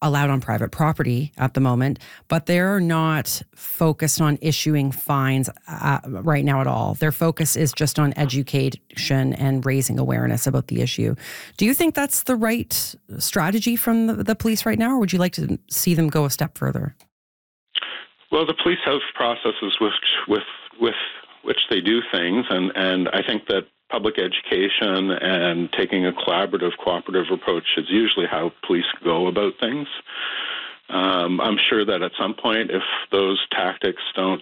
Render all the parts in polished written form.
allowed on private property at the moment, but they're not focused on issuing fines right now at all. Their focus is just on education and raising awareness about the issue. Do you think that's the right strategy from the police right now, or would you like to see them go a step further? Well, the police have processes with which they do things, and I think that public education and taking a cooperative approach is usually how police go about things. I'm sure that at some point, if those tactics don't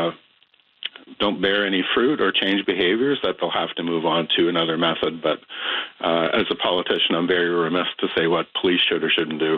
bear any fruit or change behaviors, that they'll have to move on to another method. But as a politician, I'm very remiss to say what police should or shouldn't do.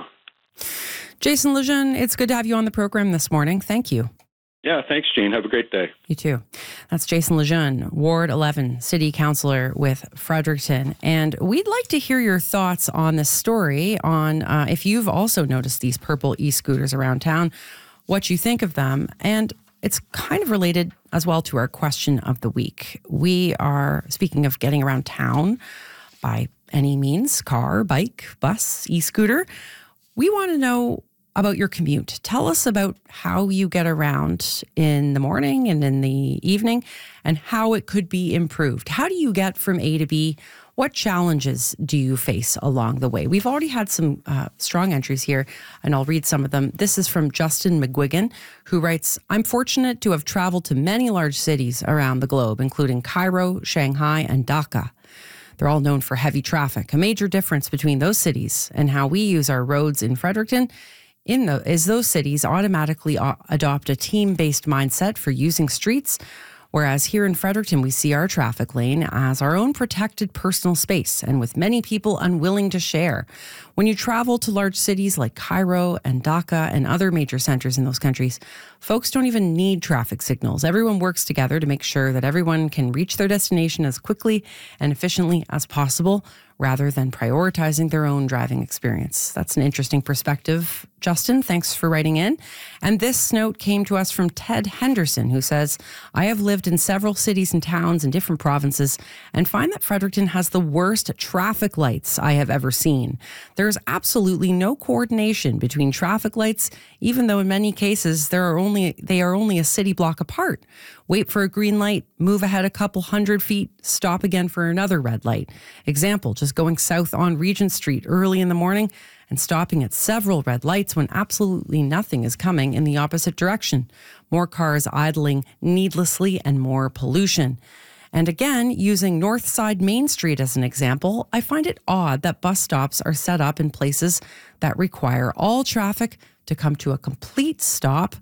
Jason Lejeune, it's good to have you on the program this morning. Thank you. Yeah, thanks, Jean. Have a great day. You too. That's Jason Lejeune, Ward 11 City Councillor with Fredericton. And we'd like to hear your thoughts on this story, on if you've also noticed these purple e-scooters around town, what you think of them. And it's kind of related as well to our question of the week. We are, speaking of getting around town by any means, car, bike, bus, e-scooter, we want to know about your commute. Tell us about how you get around in the morning and in the evening and how it could be improved. How do you get from A to B? What challenges do you face along the way? We've already had some strong entries here, and I'll read some of them. This is from Justin McGuigan, who writes, I'm fortunate to have traveled to many large cities around the globe, including Cairo, Shanghai, and Dhaka. They're all known for heavy traffic. A major difference between those cities and how we use our roads in Fredericton is those cities automatically adopt a team-based mindset for using streets, whereas here in Fredericton, we see our traffic lane as our own protected personal space, and with many people unwilling to share. When you travel to large cities like Cairo and Dhaka and other major centers in those countries, folks don't even need traffic signals. Everyone works together to make sure that everyone can reach their destination as quickly and efficiently as possible, rather than prioritizing their own driving experience. That's an interesting perspective. Justin, thanks for writing in. And this note came to us from Ted Henderson, who says, I have lived in several cities and towns in different provinces and find that Fredericton has the worst traffic lights I have ever seen. There's absolutely no coordination between traffic lights, even though in many cases they are only a city block apart. Wait for a green light, move ahead a couple hundred feet, stop again for another red light. Example, just going south on Regent Street early in the morning and stopping at several red lights when absolutely nothing is coming in the opposite direction. More cars idling needlessly and more pollution. And again, using Northside Main Street as an example, I find it odd that bus stops are set up in places that require all traffic to come to a complete stop.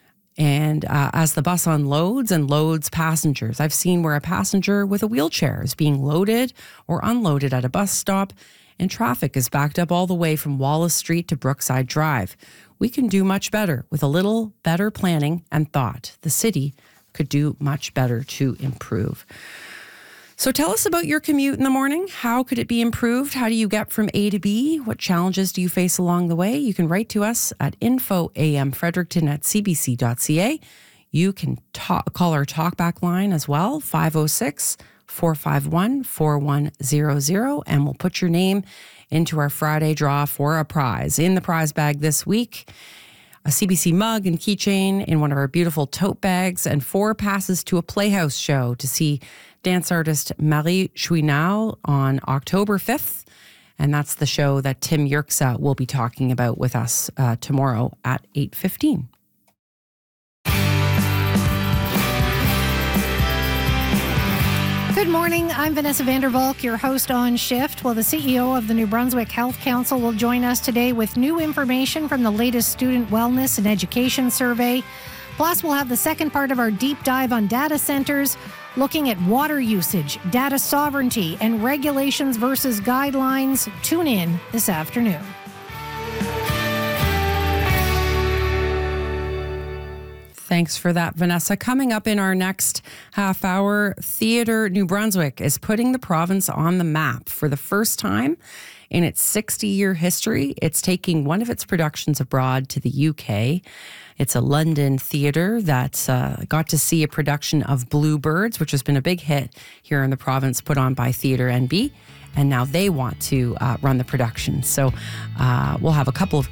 And as the bus unloads and loads passengers, I've seen where a passenger with a wheelchair is being loaded or unloaded at a bus stop, and traffic is backed up all the way from Wallace Street to Brookside Drive. We can do much better with a little better planning and thought. The city could do much better to improve. So tell us about your commute in the morning. How could it be improved? How do you get from A to B? What challenges do you face along the way? You can write to us at info.amfredericton@cbc.ca. You can call our talkback line as well, 506-451-4100, and we'll put your name into our Friday draw for a prize. In the prize bag this week, a CBC mug and keychain in one of our beautiful tote bags, and 4 passes to a Playhouse show to see dance artist Marie Chouinard on October 5th. And that's the show that Tim Yerxa will be talking about with us tomorrow at 8:15. Good morning. I'm Vanessa Vandervalk, your host on Shift. Well, the CEO of the New Brunswick Health Council will join us today with new information from the latest student wellness and education survey. Plus, we'll have the second part of our deep dive on data centers, looking at water usage, data sovereignty, and regulations versus guidelines. Tune in this afternoon. Thanks for that, Vanessa. Coming up in our next half hour, Theatre New Brunswick is putting the province on the map for the first time in its 60-year history. It's taking one of its productions abroad to the UK. It's a London theatre that got to see a production of Bluebirds, which has been a big hit here in the province, put on by Theatre NB. And now they want to run the production. So we'll have a couple of